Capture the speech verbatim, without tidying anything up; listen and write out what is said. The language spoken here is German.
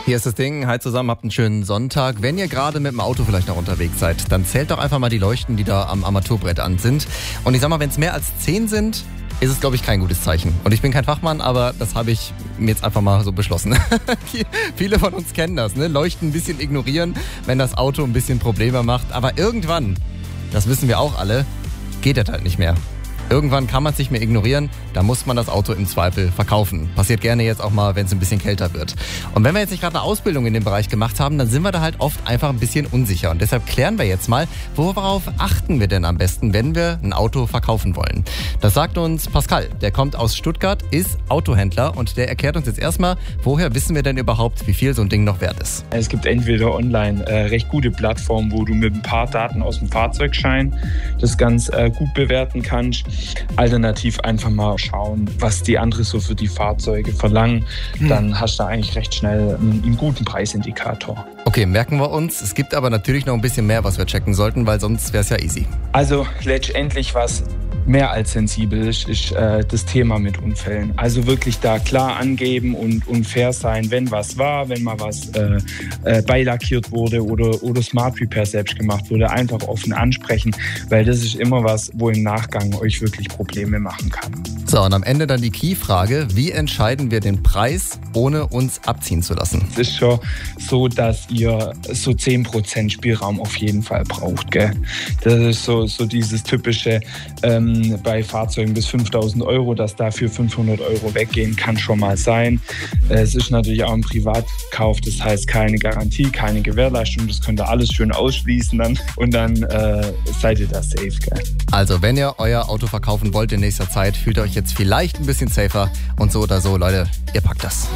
Hier ist das Ding. Hi zusammen, habt einen schönen Sonntag. Wenn ihr gerade mit dem Auto vielleicht noch unterwegs seid, dann zählt doch einfach mal die Leuchten, die da am Armaturenbrett an sind. Und ich sag mal, wenn es mehr als zehn sind, ist es, glaube ich, kein gutes Zeichen. Und ich bin kein Fachmann, aber das habe ich mir jetzt einfach mal so beschlossen. Viele von uns kennen das, ne? Leuchten ein bisschen ignorieren, wenn das Auto ein bisschen Probleme macht. Aber irgendwann, das wissen wir auch alle, geht das halt nicht mehr. Irgendwann kann man es nicht mehr ignorieren, da muss man das Auto im Zweifel verkaufen. Passiert gerne jetzt auch mal, wenn es ein bisschen kälter wird. Und wenn wir jetzt nicht gerade eine Ausbildung in dem Bereich gemacht haben, dann sind wir da halt oft einfach ein bisschen unsicher. Und deshalb klären wir jetzt mal, worauf achten wir denn am besten, wenn wir ein Auto verkaufen wollen. Das sagt uns Pascal, der kommt aus Stuttgart, ist Autohändler und der erklärt uns jetzt erstmal, woher wissen wir denn überhaupt, wie viel so ein Ding noch wert ist. Es gibt entweder online äh, recht gute Plattformen, wo du mit ein paar Daten aus dem Fahrzeugschein das ganz äh, gut bewerten kannst. Alternativ einfach mal schauen, was die anderen so für die Fahrzeuge verlangen. Hm. Dann hast du da eigentlich recht schnell einen, einen guten Preisindikator. Okay, merken wir uns. Es gibt aber natürlich noch ein bisschen mehr, was wir checken sollten, weil sonst wäre es ja easy. Also letztendlich, was mehr als sensibel ist, ist äh, das Thema mit Unfällen. Also wirklich da klar angeben und, und fair sein, wenn was war, wenn mal was äh, äh, beilackiert wurde oder, oder Smart Repair selbst gemacht wurde, einfach offen ansprechen, weil das ist immer was, wo im Nachgang euch wirklich Probleme machen kann. So, und am Ende dann die Key-Frage, wie entscheiden wir den Preis, ohne uns abziehen zu lassen? Es ist schon so, dass ihr so zehn Prozent Spielraum auf jeden Fall braucht, gell? Das ist so, so dieses typische, ähm, bei Fahrzeugen bis fünftausend Euro, dass dafür fünfhundert Euro weggehen, kann schon mal sein. Es ist natürlich auch ein Privatkauf, das heißt keine Garantie, keine Gewährleistung, das könnt ihr alles schön ausschließen dann und dann äh, seid ihr da safe. Gell? Also wenn ihr euer Auto verkaufen wollt in nächster Zeit, fühlt ihr euch jetzt vielleicht ein bisschen safer und so oder so, Leute, ihr packt das.